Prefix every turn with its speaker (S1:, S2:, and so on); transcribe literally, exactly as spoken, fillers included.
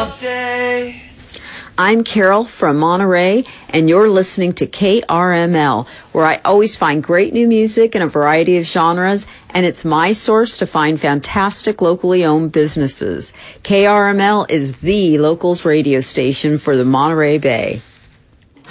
S1: day.
S2: I'm Carol from Monterey, and you're listening to K R M L, where I always find great new music in a variety of genres, and it's my source to find fantastic locally owned businesses. K R M L is the locals radio station for the Monterey Bay.